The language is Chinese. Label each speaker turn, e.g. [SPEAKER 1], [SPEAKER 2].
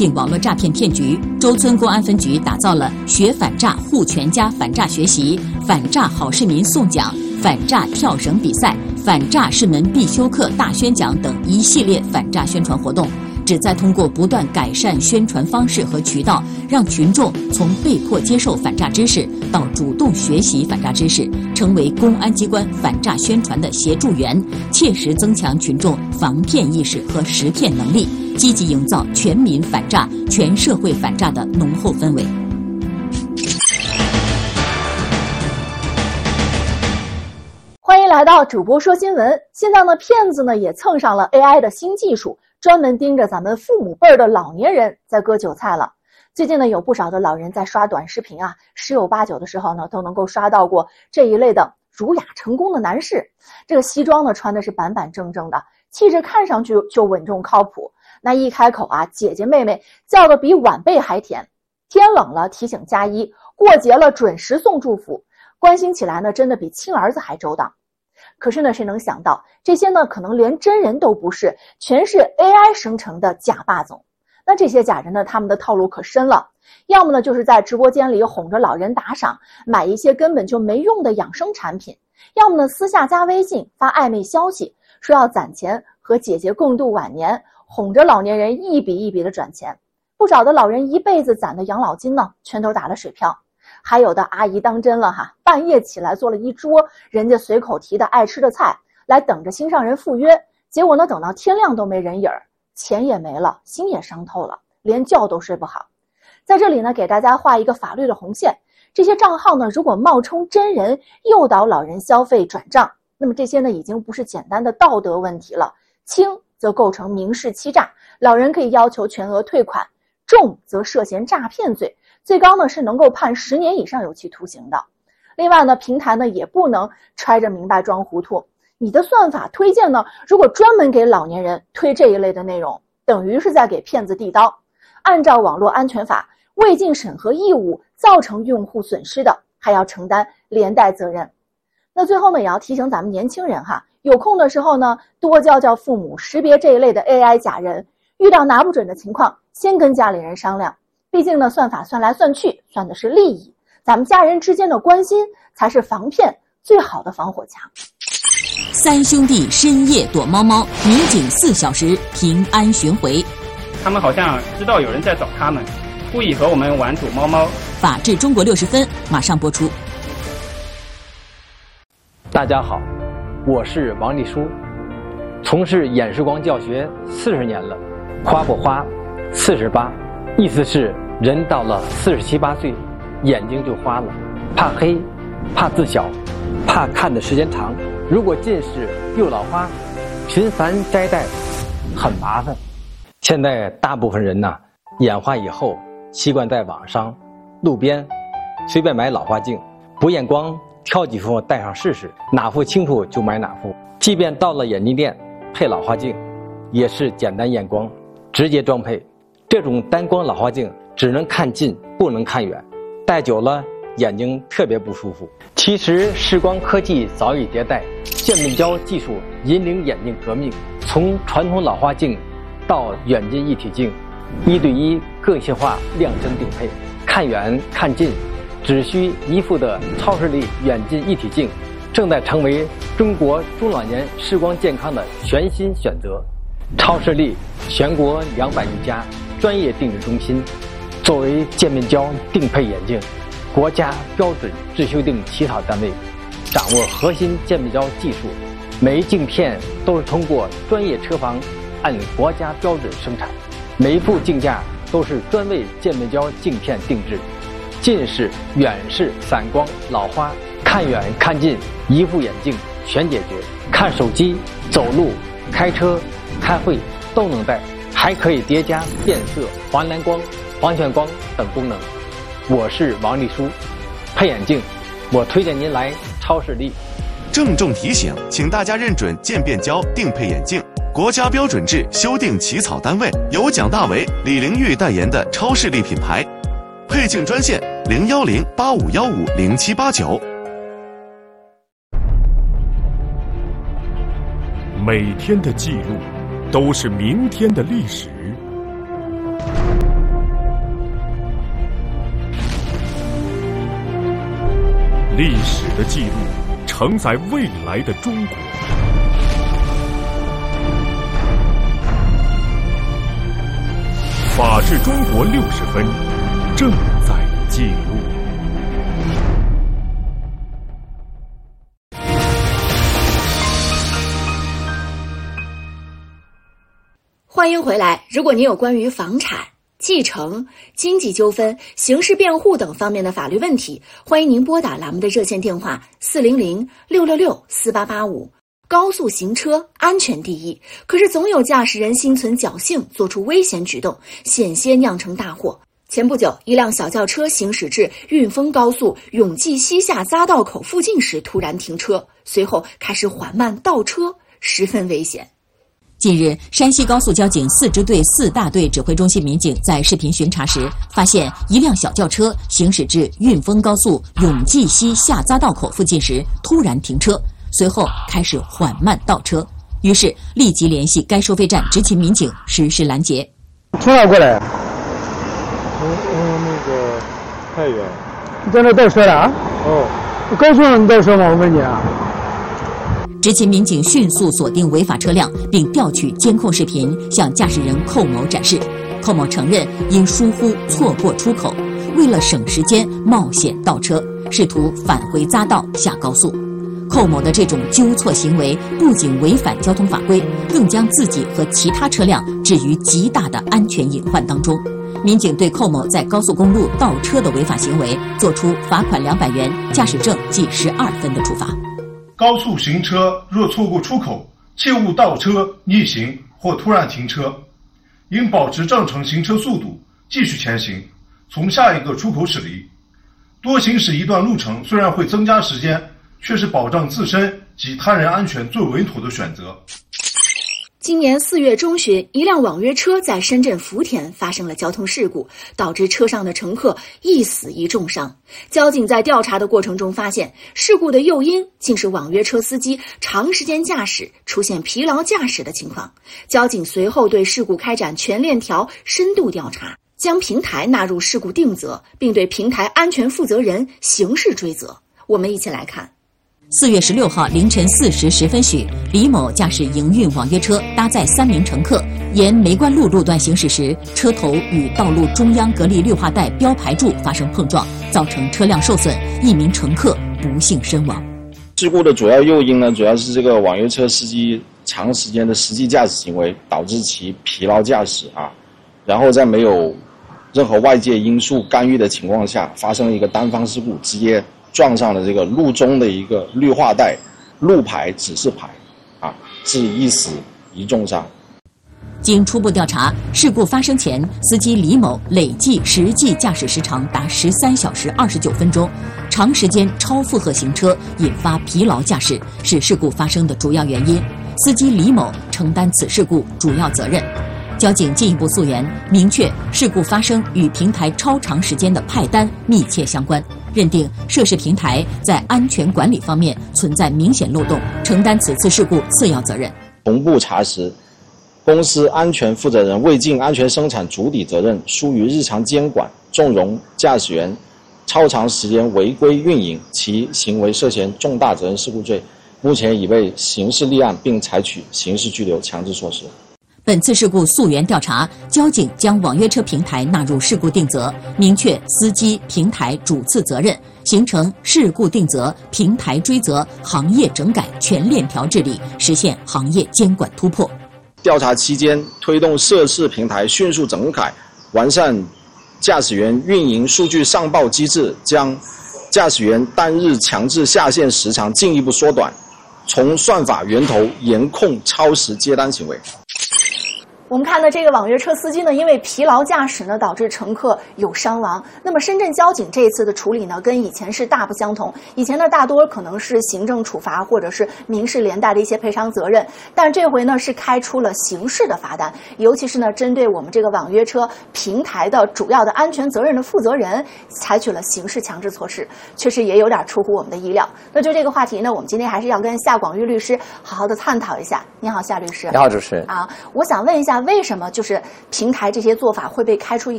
[SPEAKER 1] 性网络诈骗骗局，周村公安分局打造了学反诈护全家反诈学习、反诈好市民送奖、反诈跳绳比赛、反诈是门必修课大宣讲等一系列反诈宣传活动，旨在通过不断改善宣传方式和渠道，让群众从被迫接受反诈知识到主动学习反诈知识，成为公安机关反诈宣传的协助员，切实增强群众防骗意识和识骗能力，积极营造全民反诈、全社会反诈的浓厚氛围。
[SPEAKER 2] 欢迎来到主播说新闻。现在呢，骗子呢也蹭上了 AI 的新技术，专门盯着咱们父母辈儿的老年人在割韭菜了。最近呢，有不少的老人在刷短视频啊，十有八九的时候呢，都能够刷到过这一类的儒雅成功的男士。这个西装呢穿的是板板正正的，气质看上去就稳重靠谱。那一开口啊，姐姐妹妹叫的比晚辈还甜。天冷了提醒加衣，过节了准时送祝福，关心起来呢，真的比亲儿子还周到。可是呢，谁能想到这些呢，可能连真人都不是，全是 AI 生成的假霸总。那这些假人呢，他们的套路可深了，要么呢就是在直播间里哄着老人打赏，买一些根本就没用的养生产品，要么呢私下加微信发暧昧消息，说要攒钱和姐姐共度晚年，哄着老年人一笔一笔的转钱。不少的老人一辈子攒的养老金呢，全都打了水漂。还有的阿姨当真了哈，半夜起来做了一桌人家随口提的爱吃的菜，来等着心上人赴约，结果呢等到天亮都没人影儿，钱也没了，心也伤透了，连觉都睡不好。在这里呢，给大家画一个法律的红线，这些账号呢，如果冒充真人诱导老人消费转账，那么这些呢已经不是简单的道德问题了，轻则构成民事欺诈，老人可以要求全额退款，重则涉嫌诈骗罪，最高呢是能够判10年以上有期徒刑的。另外呢，平台呢也不能揣着明白装糊涂，你的算法推荐呢，如果专门给老年人推这一类的内容，等于是在给骗子递刀。按照网络安全法，未尽审核义务造成用户损失的，还要承担连带责任。那最后呢，也要提醒咱们年轻人哈，有空的时候呢，多教教父母识别这一类的 AI 假人，遇到拿不准的情况，先跟家里人商量。毕竟呢，算法算来算去，算的是利益，咱们家人之间的关心才是防骗最好的防火墙。
[SPEAKER 1] 三兄弟深夜躲猫猫，民警4小时平安寻回。
[SPEAKER 3] 他们好像知道有人在找他们，故意和我们玩躲猫猫。
[SPEAKER 1] 法治中国60分马上播出。
[SPEAKER 4] 大家好，我是王立书，从事眼视光教学40年了。花不花48，意思是人到了47、8岁，眼睛就花了，怕黑，怕字小，怕看的时间长。如果近视又老花，频繁摘戴很麻烦。现在大部分人呢，眼花以后习惯在网上、路边随便买老花镜，不验光挑几副戴上试试，哪副清楚就买哪副。即便到了眼镜店配老花镜，也是简单验光，直接装配。这种单光老花镜只能看近，不能看远，戴久了眼睛特别不舒服。其实视光科技早已迭代，渐变焦技术引领眼镜革命，从传统老花镜到远近一体镜，1对1个性化量身定配，看远看近只需一副的超视力远近一体镜，正在成为中国中老年视光健康的全新选择。超视力全国200余家专业定制中心，作为渐变焦定配眼镜国家标准制修订起草单位，掌握核心渐变焦技术，每一镜片都是通过专业车房按国家标准生产，每一副镜架都是专为渐变焦镜片定制。近视、远视、散光、老花，看远看近一副眼镜全解决。看手机、走路、开车、开会都能戴，还可以叠加变色、黄蓝光、黄旋光等功能。我是王立书，配眼镜我推荐您来超视力。
[SPEAKER 5] 郑重提醒，请大家认准渐变焦定配眼镜国家标准制修订起草单位，由蒋大为、李玲玉代言的超视力品牌。配镜专线010-8515-0789。
[SPEAKER 6] 每天的记录都是明天的历史。 历史的记录承载未来的中国。法治中国60分，正在记录。
[SPEAKER 2] 欢迎回来。如果您有关于房产、继承、经济纠纷、刑事辩护等方面的法律问题，欢迎您拨打栏目的热线电话400-666-4885。高速行车安全第一，可是总有驾驶人心存侥幸，做出危险举动，险些酿成大祸。前不久，一辆小轿车行驶至运丰高速永济西下匝道口附近时突然停车，随后开始缓慢倒车，十分危险。
[SPEAKER 1] 近日，山西高速交警4支队4大队指挥中心民警在视频巡查时，发现一辆小轿车行驶至运丰高速永济西下匝道口附近时突然停车，随后开始缓慢倒车，于是立即联系该收费站执勤民警实施拦截。
[SPEAKER 7] 从哪过来？
[SPEAKER 8] 那个太原。
[SPEAKER 7] 你在那倒车了啊？
[SPEAKER 8] 哦。
[SPEAKER 7] 高速上你倒车吗？我问你啊。
[SPEAKER 1] 执勤民警迅速锁定违法车辆，并调取监控视频向驾驶人寇某展示。寇某承认因疏忽错过出口，为了省时间冒险倒车，试图返回匝道下高速。寇某的这种纠错行为不仅违反交通法规，更将自己和其他车辆置于极大的安全隐患当中。民警对寇某在高速公路倒车的违法行为作出罚款200元、驾驶证记12分的处罚。
[SPEAKER 9] 高速行车若错过出口，切勿倒车、逆行或突然停车，应保持正常行车速度，继续前行，从下一个出口驶离。多行驶一段路程虽然会增加时间，却是保障自身及他人安全最稳妥的选择。
[SPEAKER 2] 今年4月中旬，一辆网约车在深圳福田发生了交通事故，导致车上的乘客1死1重伤。交警在调查的过程中发现，事故的诱因竟是网约车司机长时间驾驶出现疲劳驾驶的情况。交警随后对事故开展全链条深度调查，将平台纳入事故定责，并对平台安全负责人刑事追责。我们一起来看。
[SPEAKER 1] 4月16号凌晨4时10分许，李某驾驶营运网约车搭载3名乘客沿梅关路路段行驶时，车头与道路中央隔离绿化带标牌柱发生碰撞，造成车辆受损，1名乘客不幸身亡。
[SPEAKER 10] 事故的主要诱因呢，主要是这个网约车司机长时间的实际驾驶行为导致其疲劳驾驶然后在没有任何外界因素干预的情况下，发生一个单方事故，直接撞上了这个路中的一个绿化带路牌指示牌致1死1重伤。
[SPEAKER 1] 经初步调查，事故发生前，司机李某累计实际驾驶时长达13小时29分钟，长时间超负荷行车引发疲劳驾驶是事故发生的主要原因，司机李某承担此事故主要责任。交警进一步溯源，明确事故发生与平台超长时间的派单密切相关，认定涉事平台在安全管理方面存在明显漏洞，承担此次事故次要责任。
[SPEAKER 10] 同步查实，公司安全负责人未尽安全生产主体责任，疏于日常监管，纵容驾驶员超长时间违规运营，其行为涉嫌重大责任事故罪，目前已被刑事立案，并采取刑事拘留强制措施。
[SPEAKER 1] 本次事故溯源调查，交警将网约车平台纳入事故定责，明确司机、平台主次责任，形成事故定责、平台追责、行业整改全链条治理，实现行业监管突破。
[SPEAKER 10] 调查期间，推动涉事平台迅速整改，完善驾驶员运营数据上报机制，将驾驶员单日强制下线时长进一步缩短，从算法源头严控超时接单行为。
[SPEAKER 2] 我们看到这个网约车司机呢，因为疲劳驾驶呢，导致乘客有伤亡。那么深圳交警这一次的处理呢，跟以前是大不相同。以前呢，大多可能是行政处罚或者是民事连带的一些赔偿责任，但这回呢是开出了刑事的罚单，尤其是呢针对我们这个网约车平台的主要的安全责任的负责人，采取了刑事强制措施，确实也有点出乎我们的意料。那就这个话题呢，我们今天还是要跟夏广玉律师好好的探讨一下。你好，夏律师。
[SPEAKER 4] 你好，主持人。
[SPEAKER 2] 我想问一下，为什么就是平台这些做法会被开出一